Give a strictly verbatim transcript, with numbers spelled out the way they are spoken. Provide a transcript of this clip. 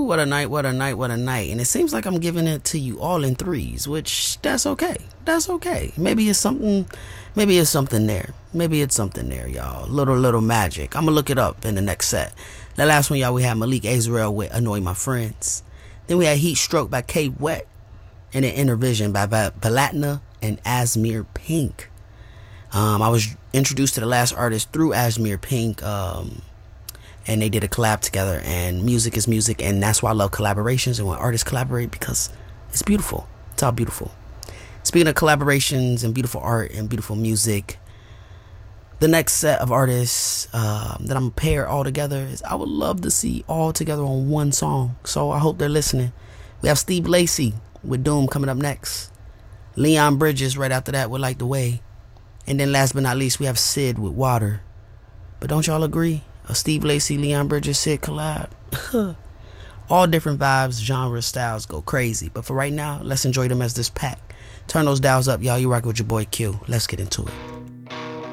Ooh, what a night, what a night, what a night. And it seems like I'm giving it to you all in threes, which that's okay. That's okay. Maybe it's something, maybe it's something there. Maybe it's something there, y'all. Little, little magic. I'm going to look it up in the next set. The last one, y'all, we had Malik Azrael with Annoy My Friends. Then we had Heat Stroke by K Wet. And then Intervision by Balatna and Asmir Pink. Um, I was introduced to the last artist through Asmir Pink. Um... And they did a collab together, and music is music, and that's why I love collaborations and when artists collaborate, because it's beautiful. It's all beautiful. Speaking of collaborations and beautiful art and beautiful music, the next set of artists um, that I'm gonna pair all together is I would love to see all together on one song. So I hope they're listening. We have Steve Lacy with Doom coming up next. Leon Bridges right after that with Like the Way. And then last but not least, we have Sid with Water. But don't y'all agree? A Steve Lacy, Leon Bridges, Sid collab. All different vibes, genres, styles go crazy. But for right now, let's enjoy them as this pack. Turn those dials up, y'all. You rock with your boy Q. Let's get into it.